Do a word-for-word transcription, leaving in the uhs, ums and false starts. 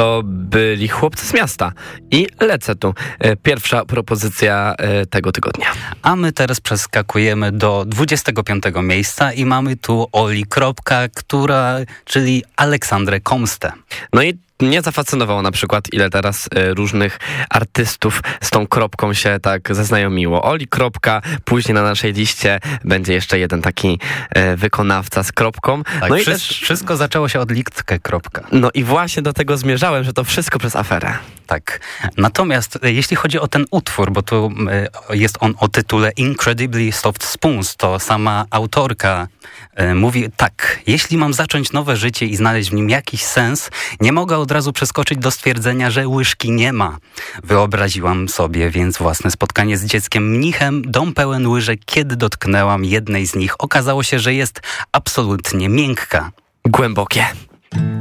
to byli Chłopcy z miasta i Lecę tu. Pierwsza propozycja tego tygodnia. A my teraz przeskakujemy do dwudziestego piątego miejsca i mamy tu Oli Kropka, która, czyli Aleksandrę Komstę. No i mnie zafascynowało na przykład, ile teraz y, różnych artystów z tą kropką się tak zaznajomiło. Oli Kropka, później na naszej liście będzie jeszcze jeden taki y, wykonawca z kropką. Tak, no i wszy- też, wszystko zaczęło się od Litke Kropka. no i właśnie do tego zmierzałem, że to wszystko przez aferę. Tak. Natomiast jeśli chodzi o ten utwór, bo tu y, jest on o tytule Incredibly Soft Spoons, to sama autorka y, mówi tak: jeśli mam zacząć nowe życie i znaleźć w nim jakiś sens, nie mogę od razu przeskoczyć do stwierdzenia, że łyżki nie ma. Wyobraziłam sobie więc własne spotkanie z dzieckiem mnichem, dom pełen łyżek. Kiedy dotknęłam jednej z nich, okazało się, że jest absolutnie miękka. Głębokie.